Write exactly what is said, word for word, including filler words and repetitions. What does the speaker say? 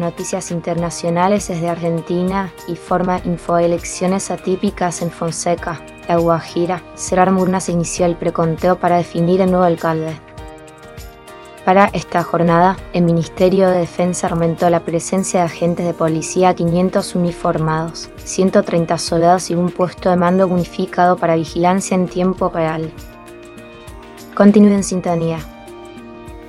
noticias internacionales desde Argentina, informa Infoelecciones atípicas en Fonseca, La Guajira. Cerrar urnas inició el preconteo para definir el nuevo alcalde. Para esta jornada, el Ministerio de Defensa aumentó la presencia de agentes de policía a quinientos uniformados, ciento treinta soldados y un puesto de mando unificado para vigilancia en tiempo real. Continúe en sintonía.